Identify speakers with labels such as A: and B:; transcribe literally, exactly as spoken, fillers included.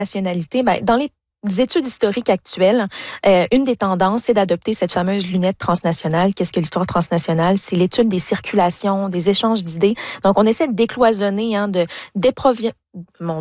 A: nationalité, ben, dans les études historiques actuelles, euh, une des tendances, c'est d'adopter cette fameuse lunette transnationale. Qu'est-ce que l'histoire transnationale? C'est l'étude des circulations, des échanges d'idées. Donc, on essaie de décloisonner, hein, de, d'éprovi- mon